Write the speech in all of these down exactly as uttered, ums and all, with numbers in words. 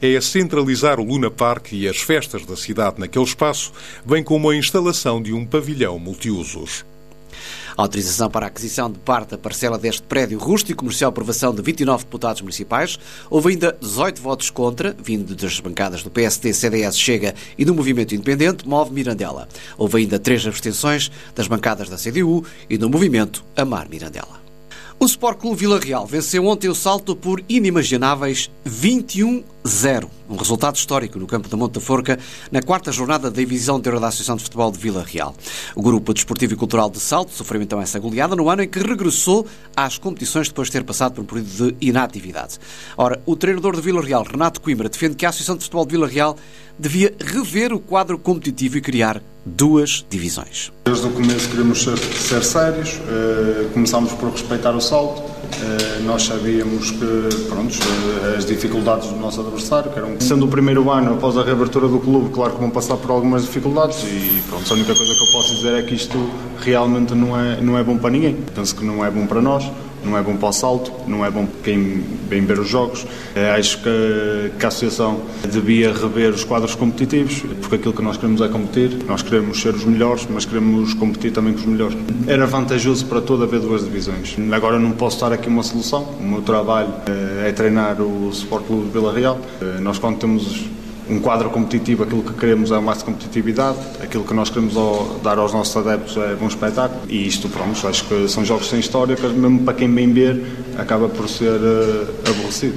é centralizar o Luna Park e as festas da cidade naquele espaço, bem como a instalação de um pavilhão multiusos. A autorização para a aquisição de parte da parcela deste prédio rústico mereceu a aprovação de vinte e nove deputados municipais. Houve ainda dezoito votos contra, vindo das bancadas do P S D, C D S, Chega e do Movimento Independente, Move Mirandela. Houve ainda três abstenções das bancadas da C D U e do Movimento Amar Mirandela. O Sport Clube Vila Real venceu ontem o Salto por inimagináveis vinte e um a zero. Um resultado histórico no campo da Monte da Forca, na quarta jornada da Divisão de Honra da Associação de Futebol de Vila Real. O grupo desportivo e cultural de Salto sofreu então essa goleada no ano em que regressou às competições depois de ter passado por um período de inatividade. Ora, o treinador de Vila Real, Renato Coimbra, defende que a Associação de Futebol de Vila Real devia rever o quadro competitivo e criar duas divisões. Desde o começo queremos ser, ser sérios, uh, começámos por respeitar o Salto, uh, nós sabíamos que, pronto, uh, as dificuldades do nosso adversário, que eram, sendo o primeiro ano após a reabertura do clube, claro que vão passar por algumas dificuldades e pronto, a única coisa que eu posso dizer é que isto realmente não é, não é bom para ninguém. Penso que não é bom para nós, não é bom para o Salto, não é bom para quem vem ver os jogos. Acho que, que a Associação devia rever os quadros competitivos, porque aquilo que nós queremos é competir, nós queremos ser os melhores, mas queremos competir também com os melhores. Era vantajoso para toda haver duas divisões. Agora não posso dar aqui uma solução, o meu trabalho é treinar o Sport Clube de Vila Real. Nós, quando temos um quadro competitivo, aquilo que queremos é mais competitividade, aquilo que nós queremos ao, dar aos nossos adeptos é bom espetáculo e isto, pronto, acho que são jogos sem história, que mesmo para quem bem ver acaba por ser uh, aborrecido.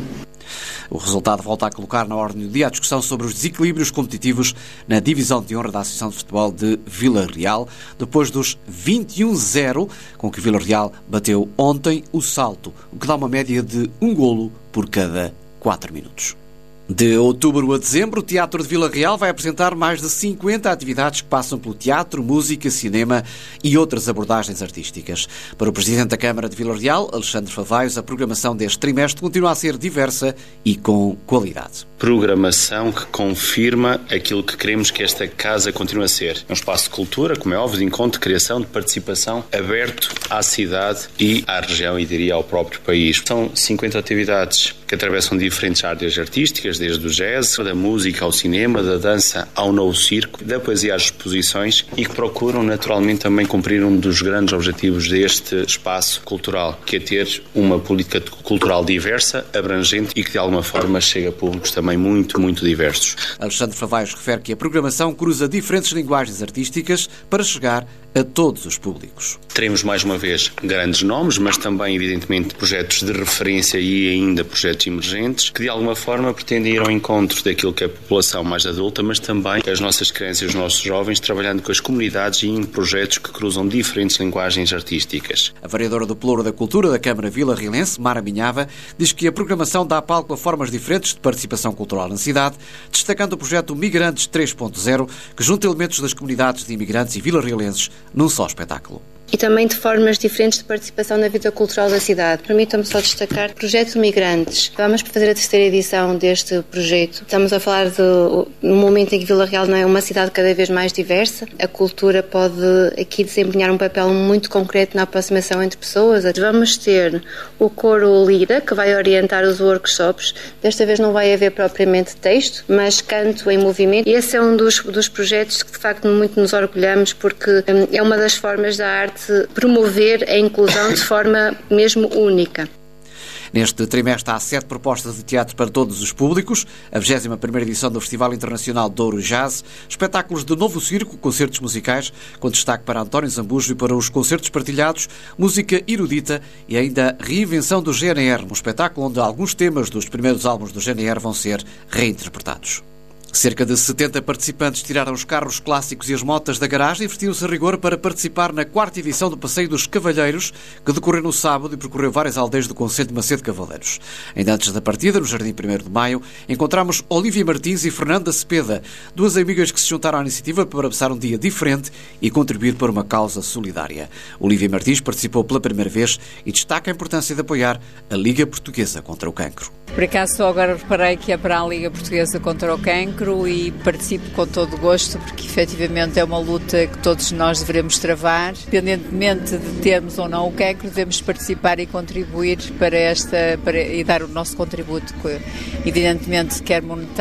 O resultado volta a colocar na ordem do dia a discussão sobre os desequilíbrios competitivos na divisão de honra da Associação de Futebol de Vila Real, depois dos vinte e um a zero com que Vila Real bateu ontem o Salto, o que dá uma média de um golo por cada quatro minutos. De outubro a dezembro, o Teatro de Vila Real vai apresentar mais de cinquenta atividades que passam pelo teatro, música, cinema e outras abordagens artísticas. Para o Presidente da Câmara de Vila Real, Alexandre Favaios, a programação deste trimestre continua a ser diversa e com qualidade. Programação que confirma aquilo que queremos que esta casa continue a ser. É um espaço de cultura, como é óbvio, de encontro, de criação, de participação, aberto à cidade e à região e, diria, ao próprio país. São cinquenta atividades que atravessam diferentes áreas artísticas, desde o jazz, da música ao cinema, da dança ao novo circo, da poesia às exposições e que procuram naturalmente também cumprir um dos grandes objetivos deste espaço cultural, que é ter uma política cultural diversa, abrangente e que de alguma forma chega a públicos também muito, muito diversos. Alexandre Favaios refere que a programação cruza diferentes linguagens artísticas para chegar a todos os públicos. Teremos mais uma vez grandes nomes, mas também evidentemente projetos de referência e ainda projetos emergentes que de alguma forma pretendem ir ao encontro daquilo que é a população mais adulta, mas também as nossas crianças e os nossos jovens, trabalhando com as comunidades e em projetos que cruzam diferentes linguagens artísticas. A vereadora do Pelouro da Cultura da Câmara Vila Realense, Mara Minhava, diz que a programação dá palco a formas diferentes de participação cultural na cidade, destacando o projeto Migrantes três ponto zero, que junta elementos das comunidades de imigrantes e vilarrealenses num só espetáculo. E também de formas diferentes de participação na vida cultural da cidade. Permitam-me só destacar o Projeto Migrantes. Vamos fazer a terceira edição deste projeto. Estamos a falar de um momento em que Vila Real não é uma cidade cada vez mais diversa. A cultura pode aqui desempenhar um papel muito concreto na aproximação entre pessoas. Vamos ter o coro Lira, que vai orientar os workshops. Desta vez não vai haver propriamente texto, mas canto em movimento. E esse é um dos, dos projetos que de facto muito nos orgulhamos, porque é uma das formas da arte promover a inclusão de forma mesmo única. Neste trimestre há sete propostas de teatro para todos os públicos, a vigésima primeira edição do Festival Internacional Douro Jazz, espetáculos de novo circo, concertos musicais, com destaque para António Zambujo e para os concertos partilhados, música erudita e ainda a reinvenção do G N R, um espetáculo onde alguns temas dos primeiros álbuns do G N R vão ser reinterpretados. Cerca de setenta participantes tiraram os carros clássicos e as motas da garagem e vestiram-se a rigor para participar na quarta edição do Passeio dos Cavalheiros, que decorreu no sábado e percorreu várias aldeias do concelho de Macedo Cavaleiros. Ainda antes da partida, no Jardim primeiro de Maio, encontramos Olívia Martins e Fernanda Cepeda, duas amigas que se juntaram à iniciativa para passar um dia diferente e contribuir para uma causa solidária. Olívia Martins participou pela primeira vez e destaca a importância de apoiar a Liga Portuguesa contra o Cancro. Por acaso só agora reparei que é para a Liga Portuguesa contra o Cancro e participo com todo o gosto, porque efetivamente é uma luta que todos nós devemos travar. Independentemente de termos ou não o cancro, devemos participar e contribuir para esta, para, e dar o nosso contributo, evidentemente quer monetário,